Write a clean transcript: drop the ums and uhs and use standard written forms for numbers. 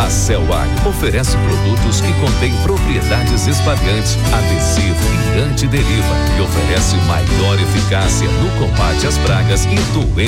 A Celwag oferece produtos que contêm propriedades espalhantes, adesivo e antideriva e oferece maior eficácia no combate às pragas e doenças.